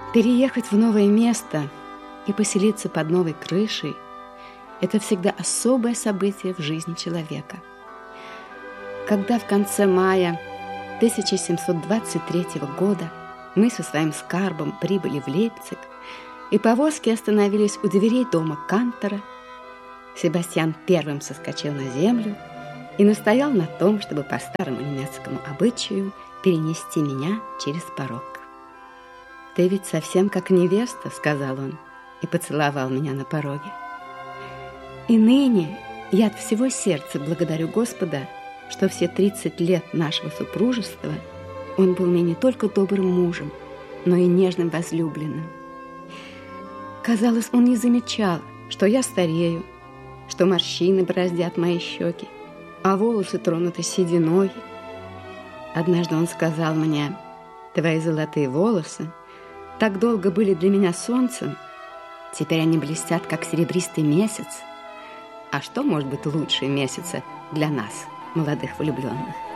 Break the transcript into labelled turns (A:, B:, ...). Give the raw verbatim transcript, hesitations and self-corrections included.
A: Переехать в новое место и поселиться под новой крышей – это всегда особое событие в жизни человека. Когда в конце мая тысяча семьсот двадцать третьего года мы со своим скарбом прибыли в Лейпциг, и повозки остановились у дверей дома Кантора, Себастьян первым соскочил на землю и настоял на том, чтобы по старому немецкому обычаю перенести меня через порог. «Ты ведь совсем как невеста», — сказал он, и поцеловал меня на пороге. И ныне я от всего сердца благодарю Господа, что все тридцать лет нашего супружества он был мне не только добрым мужем, но и нежным возлюбленным. Казалось, он не замечал, что я старею, что морщины бороздят мои щеки, а волосы тронуты сединой. Однажды он сказал мне: «Твои золотые волосы так долго были для меня солнцем, теперь они блестят, как серебристый месяц». А что может быть лучше месяца для нас, молодых влюбленных?